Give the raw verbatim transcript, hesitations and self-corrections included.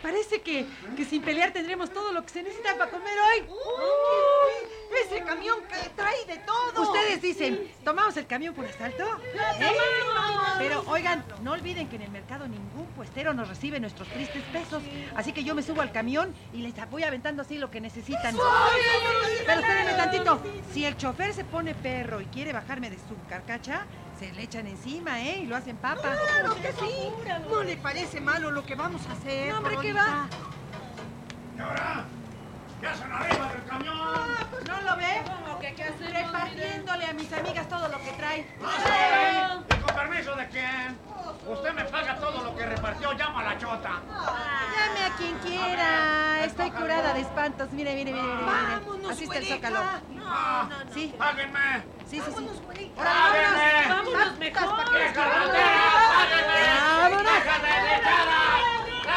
Parece que, que sin pelear tendremos todo lo que se necesita para comer hoy. ¡Uy! ¡Ese camión que trae de todo! Ustedes dicen, ¿tomamos el camión por asalto? ¿Eh? Pero, oigan, no olviden que en el mercado ningún puestero nos recibe nuestros tristes pesos. Así que yo me subo al camión y les voy aventando así lo que necesitan. Pero espérenme tantito. Si el chofer se pone perro y quiere bajarme de su carcacha, se le echan encima, ¿eh? Y lo hacen papa. ¡Claro que sí! ¿No le parece malo lo que vamos a hacer, No, hombre, ¿qué Coronita? va? ¿Y ahora? ¿Qué hacen arriba del camión? ¿No lo ve? ¿Cómo que qué hacemos? Repartiéndole a mis amigas todo lo que trae. No sé. ¿Y con permiso de quién? Usted me paga todo lo que repartió, llama a la chota. Llame a quien quiera. A ver, Estoy tócalo. curada de espantos. Mire, mire, mire, mire. mire. Vámonos, Así está el güerita. zócalo. Ah, Sí, Páguenme. sí, sí, sí. Vámonos, güerita. ¡Páguenme! Vámonos mejor. ¡Vieja ratera, páguenme!